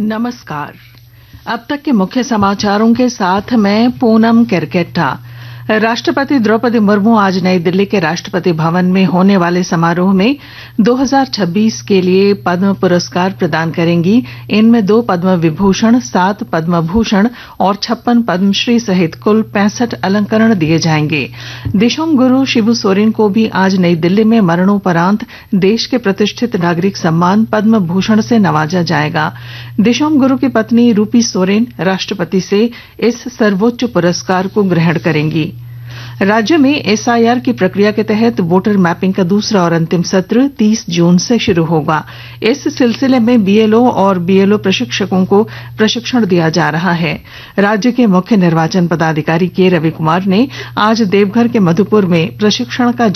नमस्कार। अब तक के मुख्य समाचारों के साथ मैं पूनम केरकेट्टा। राष्ट्रपति द्रौपदी मुर्मू आज नई दिल्ली के राष्ट्रपति भवन में होने वाले समारोह में 2026 के लिए पद्म पुरस्कार प्रदान करेंगी। इनमें 2 पद्म विभूषण, 7 पद्म भूषण और 56 पद्मश्री सहित कुल 65 अलंकरण दिए जाएंगे। दिशोम गुरु शिबू सोरेन को भी आज नई दिल्ली में मरणोपरांत देश के प्रतिष्ठित नागरिक सम्मान पद्म भूषण से नवाजा जाएगा। दिशोम गुरु की पत्नी रूपी सोरेन राष्ट्रपति से इस सर्वोच्च पुरस्कार को ग्रहण करेंगी। राज्य में एसआईआर की प्रक्रिया के तहत वोटर मैपिंग का दूसरा और अंतिम सत्र 30 जून से शुरू होगा। इस सिलसिले में बीएलओ और बीएलओ प्रशिक्षकों को प्रशिक्षण दिया जा रहा है। राज्य के मुख्य निर्वाचन पदाधिकारी के रवि कुमार ने आज देवघर के मधुपुर में प्रशिक्षण का